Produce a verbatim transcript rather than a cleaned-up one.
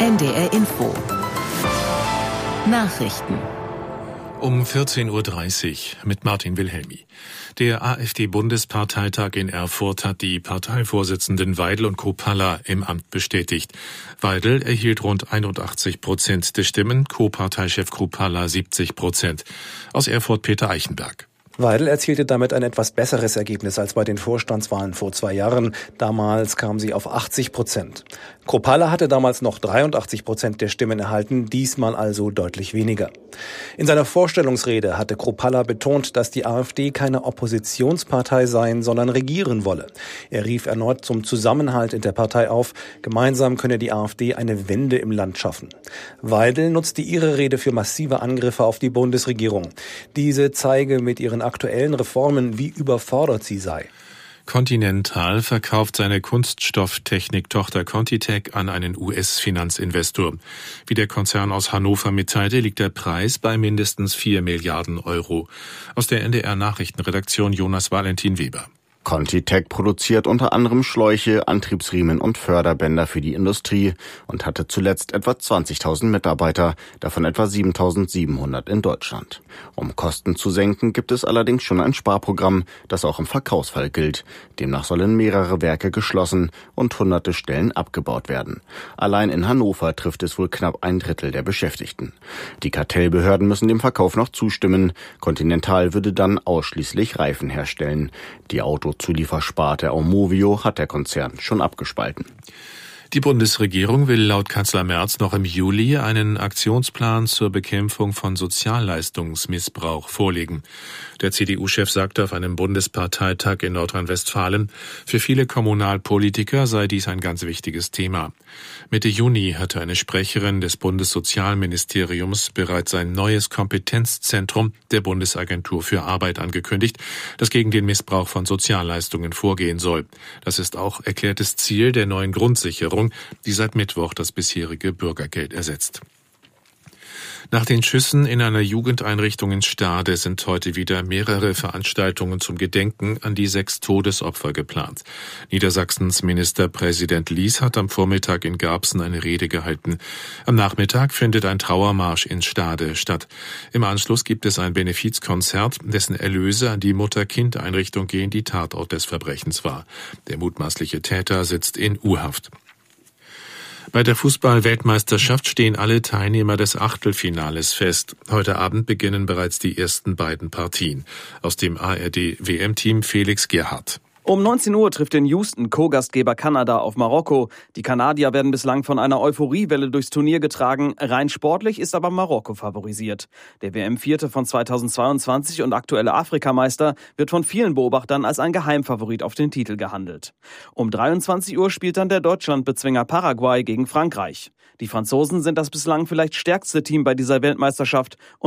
N D R Info. Nachrichten. Um vierzehn Uhr dreißig mit Martin Wilhelmi. Der AfD-Bundesparteitag in Erfurt hat die Parteivorsitzenden Weidel und Kropalla im Amt bestätigt. Weidel erhielt rund einundachtzig Prozent der Stimmen, Co-Parteichef Kropalla siebzig Prozent. Aus Erfurt Peter Eichenberg. Weidel erzielte damit ein etwas besseres Ergebnis als bei den Vorstandswahlen vor zwei Jahren. Damals kam sie auf achtzig Prozent. Kropalla hatte damals noch dreiundachtzig Prozent der Stimmen erhalten, diesmal also deutlich weniger. In seiner Vorstellungsrede hatte Kropalla betont, dass die AfD keine Oppositionspartei sein, sondern regieren wolle. Er rief erneut zum Zusammenhalt in der Partei auf. Gemeinsam könne die AfD eine Wende im Land schaffen. Weidel nutzte ihre Rede für massive Angriffe auf die Bundesregierung. Diese zeige mit ihren aktuellen Reformen, wie überfordert sie sei. Continental verkauft seine Kunststofftechnik-Tochter Contitech an einen U S-Finanzinvestor. Wie der Konzern aus Hannover mitteilte, liegt der Preis bei mindestens vier Milliarden Euro. Aus der N D R-Nachrichtenredaktion Jonas Valentin Weber. Contitech produziert unter anderem Schläuche, Antriebsriemen und Förderbänder für die Industrie und hatte zuletzt etwa zwanzigtausend Mitarbeiter, davon etwa siebentausendsiebenhundert in Deutschland. Um Kosten zu senken, gibt es allerdings schon ein Sparprogramm, das auch im Verkaufsfall gilt. Demnach sollen mehrere Werke geschlossen und hunderte Stellen abgebaut werden. Allein in Hannover trifft es wohl knapp ein Drittel der Beschäftigten. Die Kartellbehörden müssen dem Verkauf noch zustimmen. Continental würde dann ausschließlich Reifen herstellen. Die Autozuliefersparte Aumovio hat der Konzern schon abgespalten. Die Bundesregierung will laut Kanzler Merz noch im Juli einen Aktionsplan zur Bekämpfung von Sozialleistungsmissbrauch vorlegen. Der C D U-Chef sagte auf einem Bundesparteitag in Nordrhein-Westfalen, für viele Kommunalpolitiker sei dies ein ganz wichtiges Thema. Mitte Juni hatte eine Sprecherin des Bundessozialministeriums bereits ein neues Kompetenzzentrum der Bundesagentur für Arbeit angekündigt, das gegen den Missbrauch von Sozialleistungen vorgehen soll. Das ist auch erklärtes Ziel der neuen Grundsicherung, die seit Mittwoch das bisherige Bürgergeld ersetzt. Nach den Schüssen in einer Jugendeinrichtung in Stade sind heute wieder mehrere Veranstaltungen zum Gedenken an die sechs Todesopfer geplant. Niedersachsens Ministerpräsident Lies hat am Vormittag in Garbsen eine Rede gehalten. Am Nachmittag findet ein Trauermarsch in Stade statt. Im Anschluss gibt es ein Benefizkonzert, dessen Erlöse an die Mutter-Kind-Einrichtung gehen, die Tatort des Verbrechens war. Der mutmaßliche Täter sitzt in U-Haft. Bei der Fußball-Weltmeisterschaft stehen alle Teilnehmer des Achtelfinales fest. Heute Abend beginnen bereits die ersten beiden Partien. Aus dem A R D-W M-Team Felix Gerhardt. Um neunzehn Uhr trifft in Houston Co-Gastgeber Kanada auf Marokko. Die Kanadier werden bislang von einer Euphoriewelle durchs Turnier getragen. Rein sportlich ist aber Marokko favorisiert. Der W M-Vierte von zweitausendzweiundzwanzig und aktuelle Afrikameister wird von vielen Beobachtern als ein Geheimfavorit auf den Titel gehandelt. Um dreiundzwanzig Uhr spielt dann der Deutschlandbezwinger Paraguay gegen Frankreich. Die Franzosen sind das bislang vielleicht stärkste Team bei dieser Weltmeisterschaft.